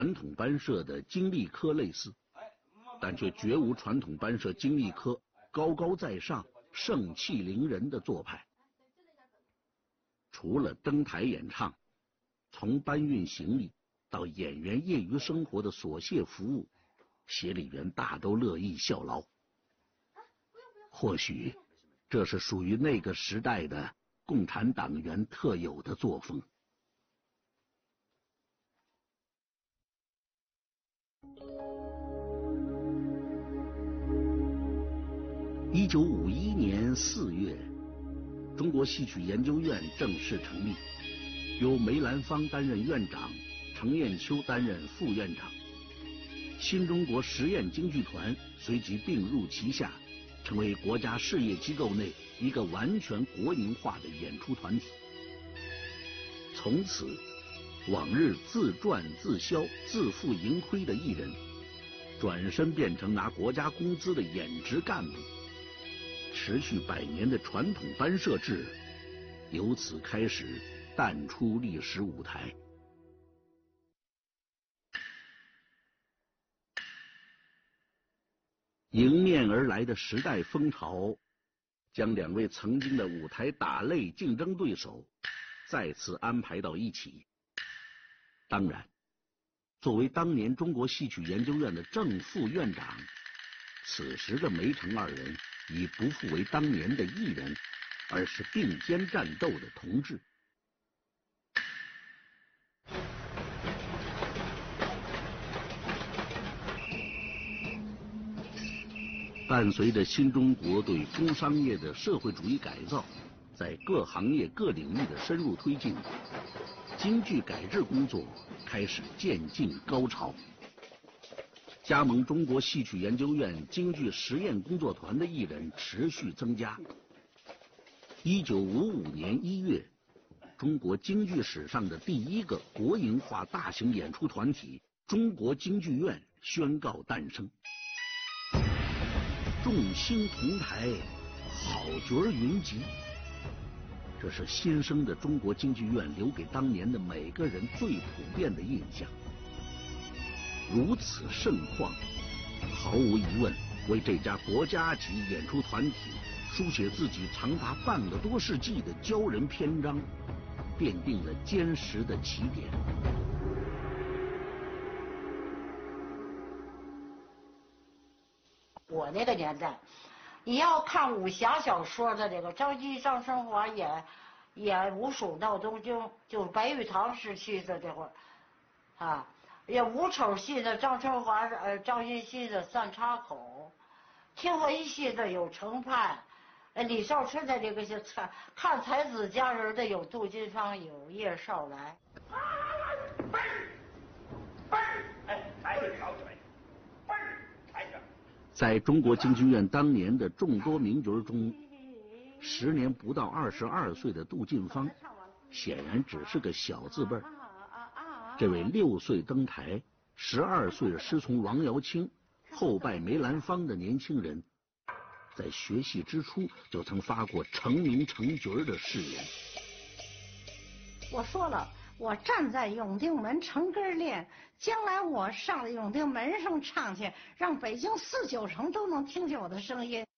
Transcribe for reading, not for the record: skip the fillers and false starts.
传统班社的经历科类似，但却绝无传统班社经历科高高在上、盛气凌人的做派。除了登台演唱，从搬运行李到演员业余生活的琐屑服务，协理员大都乐意效劳。或许这是属于那个时代的共产党员特有的作风。1951年4月，中国戏曲研究院正式成立，由梅兰芳担任院长，程砚秋担任副院长。新中国实验京剧团随即并入其下，成为国家事业机构内一个完全国营化的演出团体。从此，往日自赚自销、自负盈亏的艺人，转身变成拿国家工资的演职干部。持续100年的传统班社制，由此开始淡出历史舞台。迎面而来的时代风潮，将2位曾经的舞台打擂竞争对手再次安排到一起。当然，作为当年中国戏曲研究院的正副院长，此时的梅程2人已不复为当年的艺人，而是并肩战斗的同志。伴随着新中国对工商业的社会主义改造，在各行业各领域的深入推进，京剧改制工作开始渐进高潮。加盟中国戏曲研究院京剧实验工作团的艺人持续增加。1955年1月，中国京剧史上的第一个国营化大型演出团体——中国京剧院宣告诞生。众星同台，好角云集，这是新生的中国京剧院留给当年的每个人最普遍的印象。如此盛况，毫无疑问为这家国家级演出团体书写自己长达半个多世纪的骄人篇章奠定了坚实的起点。 我那个年代，你要看武侠小说的这个张继张生华演吴蜀闹东京，就是白玉堂时期的这会儿，啊。演武丑戏的张春华，张欣熙的三岔口，听文戏的有程派，李少春的这个是看才子佳人的有杜金芳，有叶绍来。 在中国京剧院当年的众多名角中，时年不到22岁的杜近芳，显然只是个小字辈儿。这位6岁登台、12岁师从王瑶卿，后拜梅兰芳的年轻人，在学戏之初就曾发过成名成角的誓言。 我说了，我站在永定门成根练，将来我上永定门上唱去，让北京4、9城都能听见我的声音。